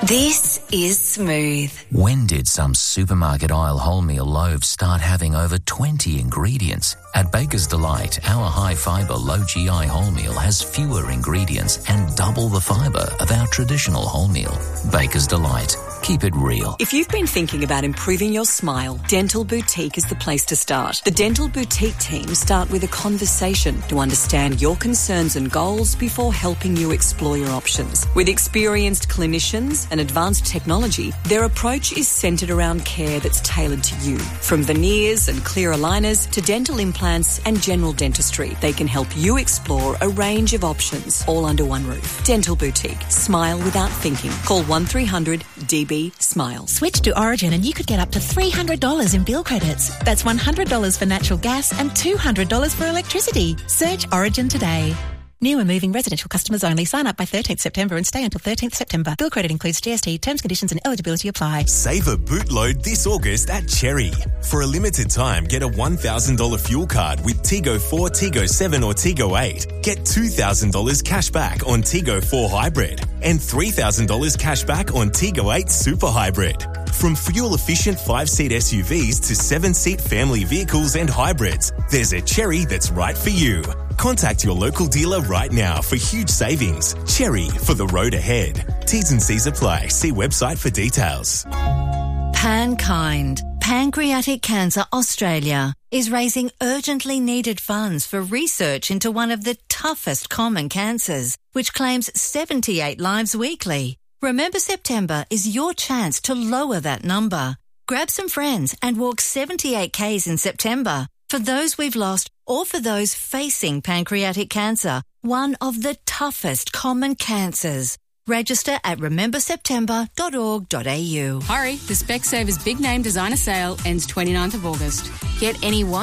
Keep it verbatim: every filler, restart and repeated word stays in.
This is Smooth. When did some supermarket aisle wholemeal loaves start having over twenty ingredients? At Baker's Delight, our high-fibre, low-G I wholemeal has fewer ingredients and double the fibre of our traditional wholemeal. Baker's Delight. Keep it real. If you've been thinking about improving your smile, Dental Boutique is the place to start. The Dental Boutique team start with a conversation to understand your concerns and goals before helping you explore your options. With experienced clinicians and advanced technology, their approach is centred around care that's tailored to you. From veneers and clear aligners to dental implants and general dentistry, they can help you explore a range of options, all under one roof. Dental Boutique. Smile without thinking. Call one three hundred D B SMILE. Switch to Origin and you could get up to three hundred dollars in bill credits. That's one hundred dollars for natural gas and two hundred dollars for electricity. Search Origin today. New and moving residential customers only. Sign up by thirteenth September and stay until thirteenth September. Bill credit includes G S T. Terms, conditions and eligibility apply. Save a bootload this August at Cherry. For a limited time, get a one thousand dollars fuel card with Tigo four, Tigo seven or Tigo eight. Get two thousand dollars cash back on Tigo four Hybrid and three thousand dollars cash back on Tigo eight Super Hybrid. From fuel-efficient five-seat S U Vs to seven-seat family vehicles and hybrids, there's a Cherry that's right for you. Contact your local dealer right now for huge savings. Cherry, for the road ahead. T's and C's apply. See website for details. PanKind, Pancreatic Cancer Australia, is raising urgently needed funds for research into one of the toughest common cancers, which claims seventy-eight lives weekly. Remember September is your chance to lower that number. Grab some friends and walk seventy-eight kays in September. For those we've lost or for those facing pancreatic cancer, one of the toughest common cancers. Register at remember september dot org dot a u. Hurry, the Specsavers Big Name Designer Sale ends twenty-ninth of August. Get any one